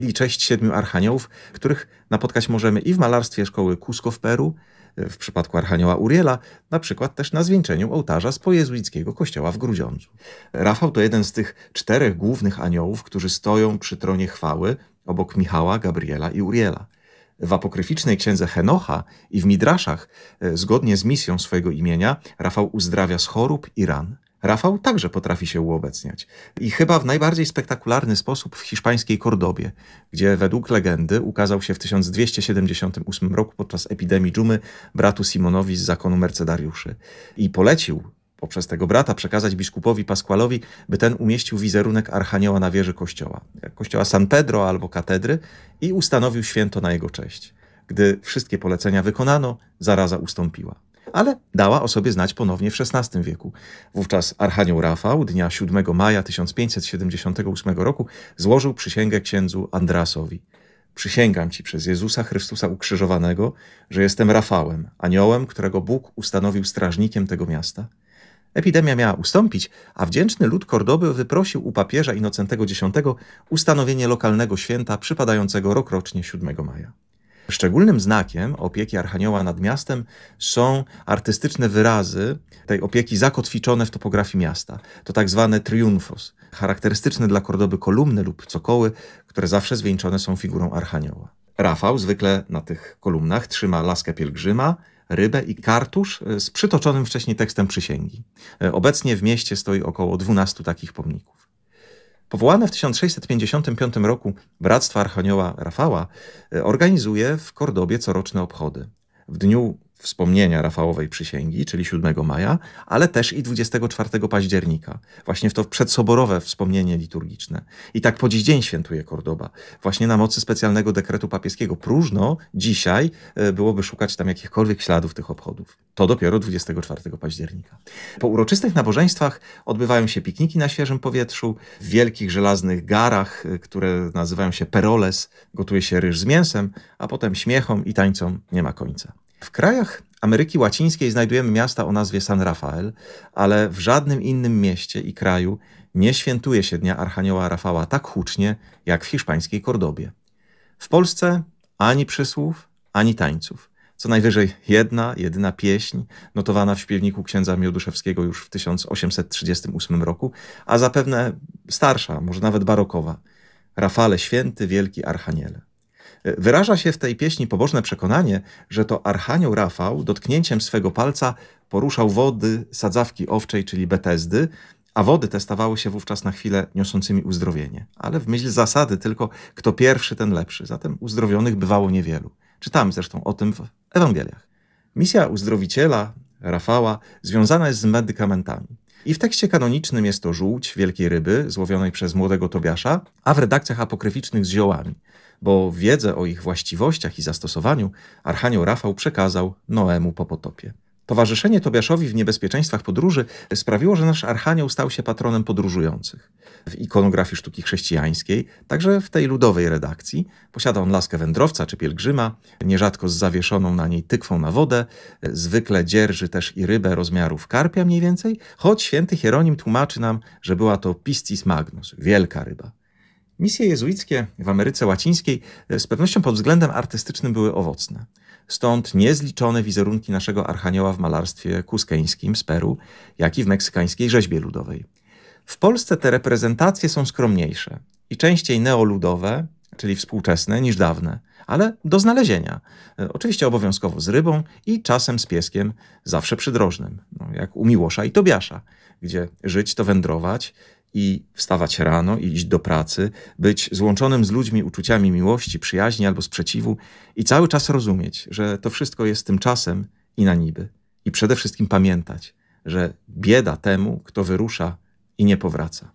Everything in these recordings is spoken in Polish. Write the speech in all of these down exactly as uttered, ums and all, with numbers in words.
i cześć siedmiu archaniołów, których napotkać możemy i w malarstwie szkoły Cusco w Peru, w przypadku archanioła Uriela, na przykład też na zwieńczeniu ołtarza z pojezuickiego kościoła w Grudziądzu. Rafał to jeden z tych czterech głównych aniołów, którzy stoją przy tronie chwały obok Michała, Gabriela i Uriela. W apokryficznej księdze Henocha i w Midraszach, zgodnie z misją swojego imienia, Rafał uzdrawia z chorób i ran. Rafał także potrafi się uobecniać. I chyba w najbardziej spektakularny sposób w hiszpańskiej Kordobie, gdzie według legendy ukazał się w tysiąc dwieście siedemdziesiątym ósmym roku podczas epidemii dżumy bratu Simonowi z zakonu mercedariuszy. I polecił poprzez tego brata przekazać biskupowi Pasqualowi, by ten umieścił wizerunek archanioła na wieży kościoła, kościoła San Pedro albo katedry, i ustanowił święto na jego cześć. Gdy wszystkie polecenia wykonano, zaraza ustąpiła. Ale dała o sobie znać ponownie w szesnastym wieku. Wówczas archanioł Rafał dnia siódmego maja tysiąc pięćset siedemdziesiątego ósmego roku złożył przysięgę księdzu Andreasowi. Przysięgam ci przez Jezusa Chrystusa ukrzyżowanego, że jestem Rafałem, aniołem, którego Bóg ustanowił strażnikiem tego miasta. Epidemia miała ustąpić, a wdzięczny lud Kordoby wyprosił u papieża Innocentego X ustanowienie lokalnego święta przypadającego rokrocznie siódmego maja. Szczególnym znakiem opieki archanioła nad miastem są artystyczne wyrazy tej opieki zakotwiczone w topografii miasta. To tak zwane triumfos, charakterystyczne dla Kordoby kolumny lub cokoły, które zawsze zwieńczone są figurą archanioła. Rafał zwykle na tych kolumnach trzyma laskę pielgrzyma, rybę i kartusz z przytoczonym wcześniej tekstem przysięgi. Obecnie w mieście stoi około dwunastu takich pomników. Powołane w tysiąc sześćset pięćdziesiątym piątym roku Bractwo Archanioła Rafała organizuje w Kordobie coroczne obchody. W dniu wspomnienia Rafałowej przysięgi, czyli siódmego maja, ale też i dwudziestego czwartego października. Właśnie w to przedsoborowe wspomnienie liturgiczne. I tak po dziś dzień świętuje Kordoba. Właśnie na mocy specjalnego dekretu papieskiego. Próżno dzisiaj byłoby szukać tam jakichkolwiek śladów tych obchodów. To dopiero dwudziestego czwartego października. Po uroczystych nabożeństwach odbywają się pikniki na świeżym powietrzu. W wielkich żelaznych garach, które nazywają się peroles, gotuje się ryż z mięsem, a potem śmiechom i tańcom nie ma końca. W krajach Ameryki Łacińskiej znajdujemy miasta o nazwie San Rafael, ale w żadnym innym mieście i kraju nie świętuje się Dnia Archanioła Rafała tak hucznie, jak w hiszpańskiej Kordobie. W Polsce ani przysłów, ani tańców. Co najwyżej jedna, jedyna pieśń, notowana w śpiewniku księdza Mioduszewskiego już w tysiąc osiemset trzydziestym ósmym roku, a zapewne starsza, może nawet barokowa. Rafale święty, wielki archaniele. Wyraża się w tej pieśni pobożne przekonanie, że to archanioł Rafał dotknięciem swego palca poruszał wody sadzawki owczej, czyli Betesdy, a wody te stawały się wówczas na chwilę niosącymi uzdrowienie. Ale w myśl zasady tylko kto pierwszy, ten lepszy. Zatem uzdrowionych bywało niewielu. Czytamy zresztą o tym w Ewangeliach. Misja uzdrowiciela Rafała związana jest z medykamentami. I w tekście kanonicznym jest to żółć wielkiej ryby złowionej przez młodego Tobiasza, a w redakcjach apokryficznych z ziołami, bo wiedzę o ich właściwościach i zastosowaniu archanioł Rafał przekazał Noemu po potopie. Towarzyszenie Tobiaszowi w niebezpieczeństwach podróży sprawiło, że nasz archanioł stał się patronem podróżujących. W ikonografii sztuki chrześcijańskiej, także w tej ludowej redakcji, posiada on laskę wędrowca czy pielgrzyma, nierzadko z zawieszoną na niej tykwą na wodę, zwykle dzierży też i rybę rozmiarów karpia mniej więcej, choć święty Hieronim tłumaczy nam, że była to piscis magnus, wielka ryba. Misje jezuickie w Ameryce Łacińskiej z pewnością pod względem artystycznym były owocne. Stąd niezliczone wizerunki naszego archanioła w malarstwie kuskeńskim z Peru, jak i w meksykańskiej rzeźbie ludowej. W Polsce te reprezentacje są skromniejsze i częściej neoludowe, czyli współczesne, niż dawne, ale do znalezienia. Oczywiście obowiązkowo z rybą i czasem z pieskiem, zawsze przydrożnym, no, jak u Miłosza i Tobiasza, gdzie żyć to wędrować i wstawać rano i iść do pracy, być złączonym z ludźmi uczuciami miłości, przyjaźni albo sprzeciwu i cały czas rozumieć, że to wszystko jest tymczasem i na niby. I przede wszystkim pamiętać, że bieda temu, kto wyrusza i nie powraca.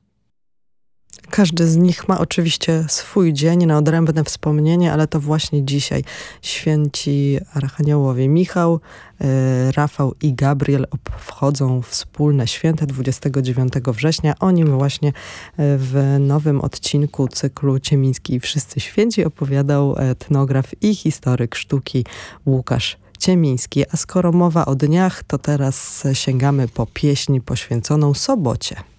Każdy z nich ma oczywiście swój dzień na odrębne wspomnienie, ale to właśnie dzisiaj święci archaniołowie Michał, Rafał i Gabriel obchodzą wspólne święto dwudziestego dziewiątego września. O nim właśnie w nowym odcinku cyklu Ciemiński i Wszyscy Święci opowiadał etnograf i historyk sztuki Łukasz Ciemiński. A skoro mowa o dniach, to teraz sięgamy po pieśń poświęconą sobocie.